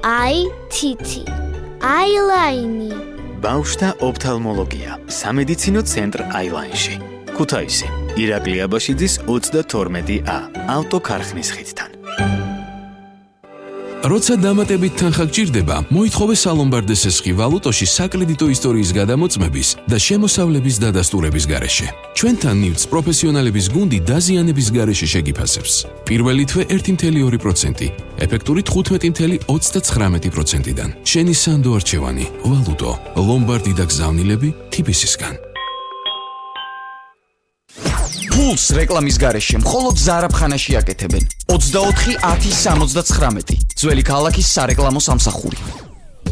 IT Eyeliner ბავშვთა ოფთალმოლოგია სამედიცინო ცენტრ Eyeline-ში ქუთაისი ირაკლი აბაშიძის 32A ავტოქარხნის ხიდთან როცა დამატებით თანხა გჭირდება, მოითხოვე სალომბარდეს ესხი ვალუტოში საკრედიტო ისტორიის გადამოწმების და შემოსავლების დადასტურების გარეშე. ჩვენთან ნივთს პროფესიონალების გუნდი დაზიანების გარეშე შეგიფასებს. პირველი თვე 1.2%, ეფექტური 15.39%-დან. შენი სანდო არჩევანი, ვალუტო, ლომბარდი და გზავნილები TBC-სგან. Pulse რეკლამის გარეშე მხოლოდ ზარაფხანაში აკეთებენ 24-10-79 ძველი ქალაქის სარეკლამო სამსახური